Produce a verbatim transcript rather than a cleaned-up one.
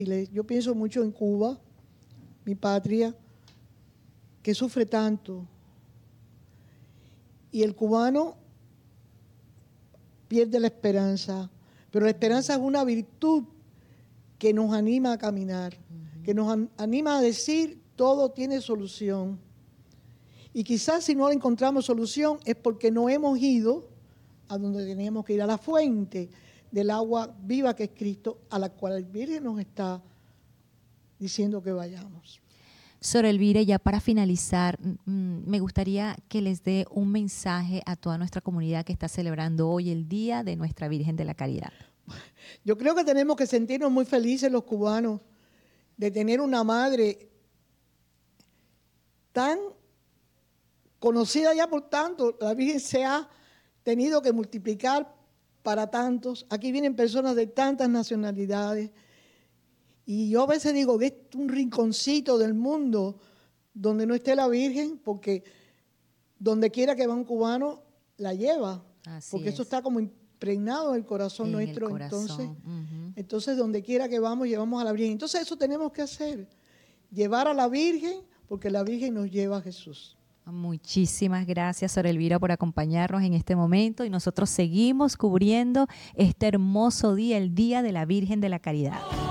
Yo pienso mucho en Cuba, mi patria, que sufre tanto. Y el cubano pierde la esperanza, pero la esperanza es una virtud que nos anima a caminar, uh-huh. que nos anima a decir todo tiene solución. Y quizás si no le encontramos solución es porque no hemos ido a donde teníamos que ir, a la fuente del agua viva que es Cristo, a la cual el Virgen nos está diciendo que vayamos. Sor Elvira, ya para finalizar, me gustaría que les dé un mensaje a toda nuestra comunidad que está celebrando hoy el Día de Nuestra Virgen de la Caridad. Yo creo que tenemos que sentirnos muy felices los cubanos de tener una madre tan conocida ya por tanto. La Virgen se ha tenido que multiplicar para tantos. Aquí vienen personas de tantas nacionalidades. Y yo a veces digo que es un rinconcito del mundo donde no esté la Virgen, porque donde quiera que va un cubano, la lleva. Así porque es. Eso está como impregnado en el corazón en nuestro. El corazón. Entonces, uh-huh. entonces, donde quiera que vamos, llevamos a la Virgen. Entonces, eso tenemos que hacer, llevar a la Virgen, porque la Virgen nos lleva a Jesús. Muchísimas gracias, Sor Elvira, por acompañarnos en este momento y nosotros seguimos cubriendo este hermoso día, el Día de la Virgen de la Caridad.